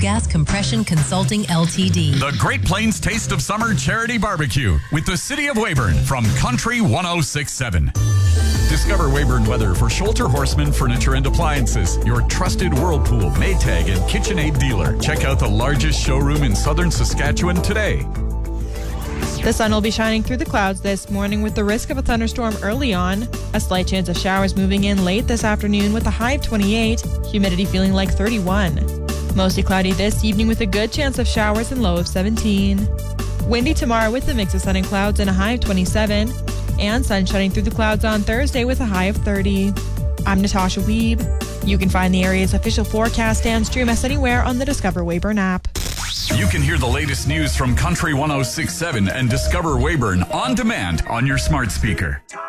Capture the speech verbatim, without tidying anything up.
Gas Compression Consulting Limited. The Great Plains Taste of Summer Charity Barbecue with the City of Weyburn from Country one oh six point seven. Discover Weyburn weather for Scholter Horseman Furniture and Appliances, your trusted Whirlpool, Maytag, and KitchenAid dealer. Check out the largest showroom in southern Saskatchewan today. The sun will be shining through the clouds this morning with the risk of a thunderstorm early on. A slight chance of showers moving in late this afternoon with a high of twenty-eight, humidity feeling like thirty-one. Mostly cloudy this evening with a good chance of showers and low of seventeen. Windy tomorrow with a mix of sun and clouds and a high of twenty-seven. And sun shining through the clouds on Thursday with a high of thirty. I'm Natasha Weeb. You can find the area's official forecast and stream us anywhere on the Discover Weyburn app. You can hear the latest news from Country one oh six point seven and Discover Weyburn on demand on your smart speaker.